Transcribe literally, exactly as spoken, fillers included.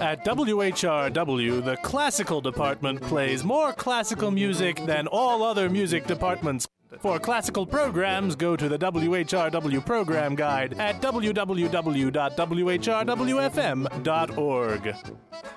At W H R W, the classical department plays more classical music than all other music departments. For classical programs, go to the W H R W program guide at w w w dot w h r w f m dot org.